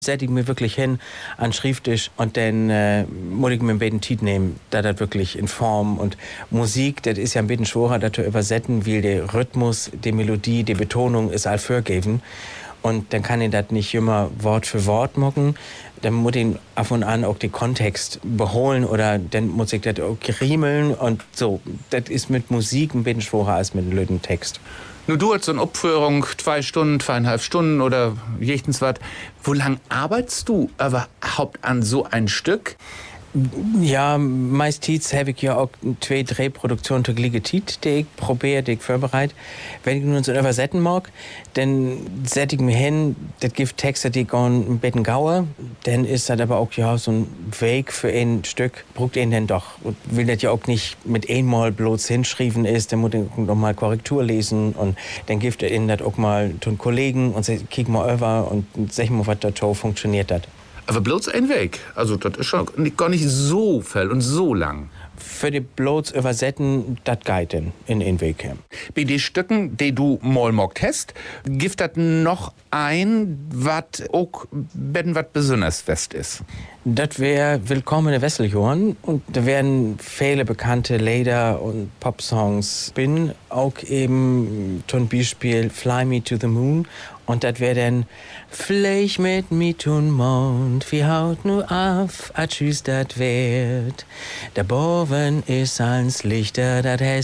Setze ich mir wirklich hin an Schrifttisch und dann muss ich mir ein bisschen Zeit nehmen, da das wirklich in Form und Musik, das ist ja ein bisschen schwerer, das zu übersetzen, weil der Rhythmus, die Melodie, die Betonung ist all vorgegeben. Und dann kann ich das nicht immer Wort für Wort machen. Dann muss ich ab und an auch den Kontext beholen oder dann muss ich das auch riemeln und so. Das ist mit Musik ein bisschen schwerer als mit einem blöden Text. Nur du hast so eine Abführung, 2 Stunden, 2,5 Stunden oder jechtens was. Wo lang arbeitest du überhaupt an so ein Stück? Ja, meistens habe ich ja auch 2 Drehproduktionen zur gleichen Zeit, die ich probiere, die ich vorbereite. Wenn ich nun so übersetzen mag, dann setze ich mich hin, das gibt Texte, die gehen ein bisschen gauer. Dann ist das aber auch ja so ein Weg für ein Stück, braucht ihn dann doch. Und will das ja auch nicht mit einmal bloß hinschrieben ist, dann muss ich noch mal Korrektur lesen und dann gibt er ihnen das auch mal zu Kollegen und sagt, kick mal über und sag mal, was da funktioniert das. Aber bloß ein Weg. Also das ist schon gar nicht so viel und so lang. Für die bloß übersetzen, das geht in den Weg. Bei den Stücken, die du mal mockt hast, gibt das noch ein, was auch was besonders fest ist? Das wäre Willkommene Wesseljorn und da werden viele bekannte Lieder und Popsongs. Bin auch eben zum Beispiel Fly Me to the Moon und das wäre dann Flieg mit mir zum Mond, wie haut nur auf, a tschüss dat wird. Der Boven ist ans Lichter, dat